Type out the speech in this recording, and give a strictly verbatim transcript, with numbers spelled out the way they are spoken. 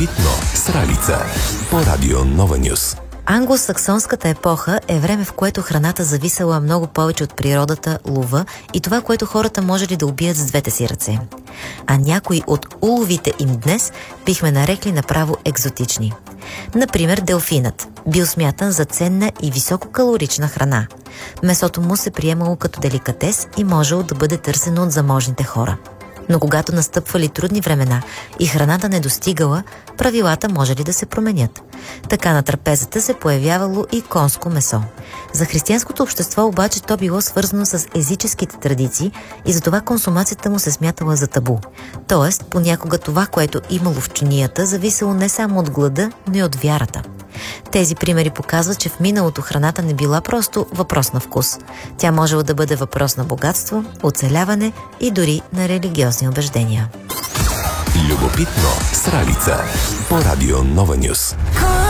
Любопитно с Ралица по Радио Нова Нюс. Англосаксонската епоха е време, в което храната зависела много повече от природата, лова и това, което хората можели да убият с двете си ръце. А някои от уловите им днес бихме нарекли направо екзотични. Например, делфинът бил смятан за ценна и висококалорична храна. Месото му се приемало като деликатес и можело да бъде търсено от заможните хора. Но когато настъпвали трудни времена и храната не достигала, правилата може ли да се променят. Така на трапезата се появявало и конско месо. За християнското общество обаче то било свързано с езическите традиции и затова консумацията му се смятала за табу. Тоест, понякога това, което имало в чинията, зависело не само от глада, но и от вярата. Тези примери показват, че в миналото храната не била просто въпрос на вкус. Тя можела да бъде въпрос на богатство, оцеляване и дори на религиозни убеждения. Любопитно с Ралица по Радио Нова Нюс.